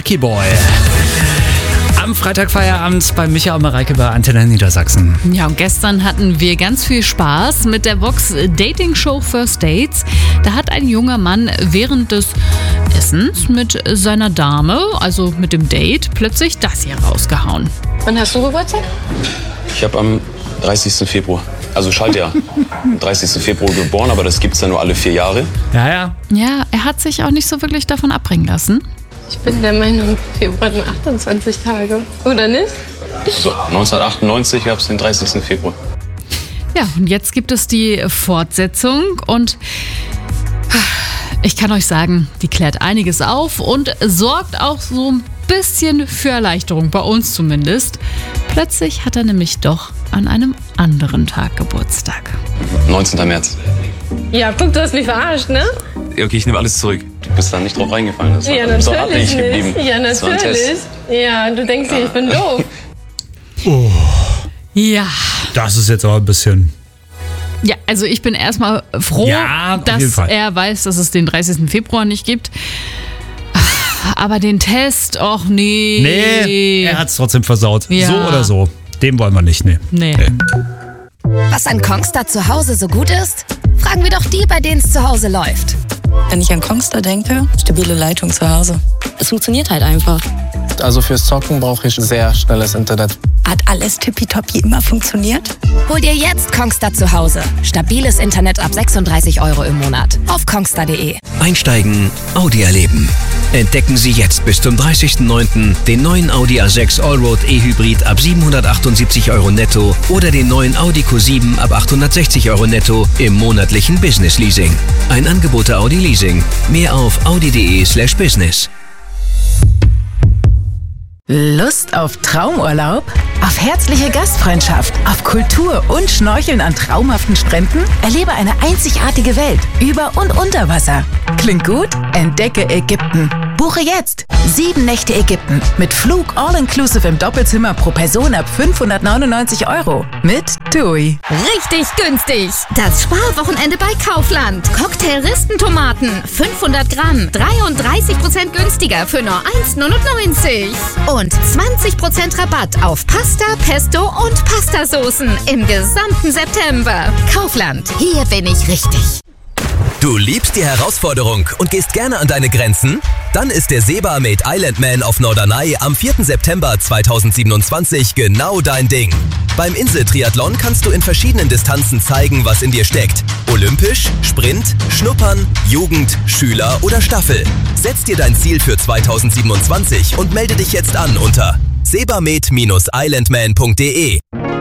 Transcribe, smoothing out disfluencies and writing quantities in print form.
Lucky Boy. Am Freitag Feierabend bei Micha und Mareike bei Antenne Niedersachsen. Ja, und gestern hatten wir ganz viel Spaß mit der Vox Dating Show First Dates. Da hat ein junger Mann während des Essens mit seiner Dame, also mit dem Date, plötzlich das hier rausgehauen. Wann hast du Geburtstag? Ich habe am 30. Februar, also Schaltjahr, am 30. Februar geboren, aber das gibt's ja nur alle 4 Jahre. Ja. Ja, er hat sich auch nicht so wirklich davon abbringen lassen. Ich bin der Meinung, Februar hatten 28 Tage, oder nicht? So, 1998 gab es den 30. Februar. Ja, und jetzt gibt es die Fortsetzung und ich kann euch sagen, die klärt einiges auf und sorgt auch so ein bisschen für Erleichterung, bei uns zumindest. Plötzlich hat er nämlich doch an einem anderen Tag Geburtstag. 19. März. Ja, guck, du hast mich verarscht, ne? Okay, ich nehme alles zurück. Du bist da nicht drauf reingefallen. Das Ja, war so natürlich hartnäckig geblieben. nicht. Ja, Das war ein natürlich. Test. Ja, du denkst dir, ich bin doof. Ja. Das ist jetzt aber ein bisschen... Ja, also ich bin erstmal froh, Ja, auf jeden dass Fall. er weiß, dass es den 30. Februar nicht gibt. Aber den Test, och nee. Nee, er hat's trotzdem versaut. Ja. So oder so. Dem wollen wir nicht, nee. Nee. Was an Kongstar zu Hause so gut ist? Fragen wir doch die, bei denen es zu Hause läuft. Wenn ich an Kongstar denke, stabile Leitung zu Hause. Es funktioniert halt einfach. Also fürs Zocken brauche ich sehr schnelles Internet. Hat alles tippitoppi immer funktioniert? Hol dir jetzt Kongstar zu Hause. Stabiles Internet ab 36 € im Monat. Auf kongstar.de. Einsteigen, Audi erleben. Entdecken Sie jetzt bis zum 30.09. den neuen Audi A6 Allroad E-Hybrid ab 778 € netto oder den neuen Audi Q7 ab 860 € netto im monatlichen Business Leasing. Ein Angebot der Audi Leasing. Mehr auf audi.de/business. Lust auf Traumurlaub? Auf herzliche Gastfreundschaft? Auf Kultur und Schnorcheln an traumhaften Stränden? Erlebe eine einzigartige Welt über und unter Wasser. Klingt gut? Entdecke Ägypten. Buche jetzt 7 Nächte Ägypten mit Flug all-inclusive im Doppelzimmer pro Person ab 599 € mit TUI. Richtig günstig. Das Sparwochenende bei Kaufland. Cocktail-Ristentomaten 500 Gramm, 33% günstiger für nur 1,99 €. Und 20% Rabatt auf Pasta, Pesto und Pastasoßen im gesamten September. Kaufland, hier bin ich richtig. Du liebst die Herausforderung und gehst gerne an deine Grenzen? Dann ist der Seba Made Islandman auf Norderney am 4. September 2027 genau dein Ding. Beim Inseltriathlon kannst du in verschiedenen Distanzen zeigen, was in dir steckt. Olympisch, Sprint, Schnuppern, Jugend, Schüler oder Staffel. Setz dir dein Ziel für 2027 und melde dich jetzt an unter sebamed-islandman.de.